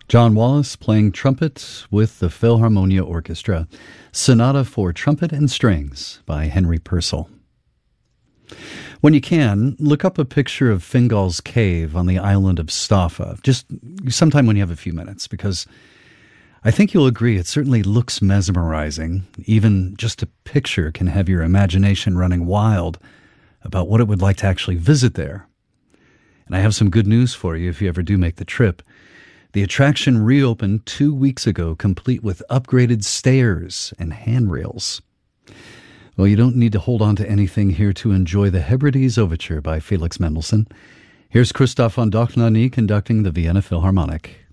John Wallace playing trumpet with the Philharmonia Orchestra. Sonata for Trumpet and Strings by Henry Purcell. When you can, look up a picture of Fingal's Cave on the island of Staffa, just sometime when you have a few minutes, because I think you'll agree it certainly looks mesmerizing. Even just a picture can have your imagination running wild about what it would like to actually visit there. And I have some good news for you if you ever do make the trip. The attraction reopened 2 weeks ago, complete with upgraded stairs and handrails. Well, you don't need to hold on to anything here to enjoy the Hebrides Overture by Felix Mendelssohn. Here's Christoph von Dohnanyi conducting the Vienna Philharmonic.